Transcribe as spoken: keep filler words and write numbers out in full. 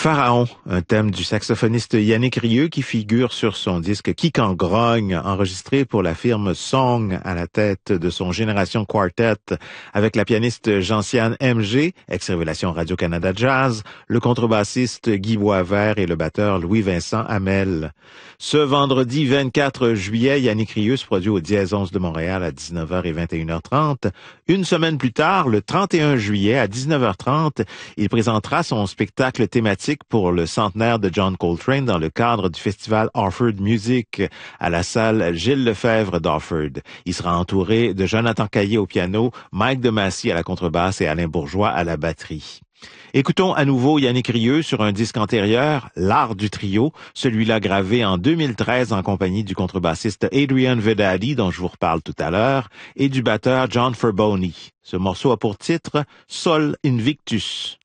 Pharaon, un thème du saxophoniste Yannick Rieu qui figure sur son disque Qui qu'en grogne, enregistré pour la firme Song à la tête de son Génération Quartet avec la pianiste Gentiane M G, ex-révélation Radio-Canada Jazz, le contrebassiste Guy Boisvert et le batteur Louis-Vincent Hamel. Ce vendredi vingt-quatre juillet, Yannick Rieu se produit au Dièse onze de Montréal à dix-neuf heures et vingt et une heures trente. Une semaine plus tard, le trente et un juillet à dix-neuf heures trente, il présentera son spectacle thématique pour le centenaire de John Coltrane dans le cadre du festival Orford Music à la salle Gilles Lefebvre d'Orford. Il sera entouré de Jonathan Caillé au piano, Mike Demassi à la contrebasse et Alain Bourgeois à la batterie. Écoutons à nouveau Yannick Rieu sur un disque antérieur, L'Art du trio, celui-là gravé en deux mille treize en compagnie du contrebassiste Adrian Vedadi, dont je vous reparle tout à l'heure, et du batteur John Ferboni. Ce morceau a pour titre Sol Invictus.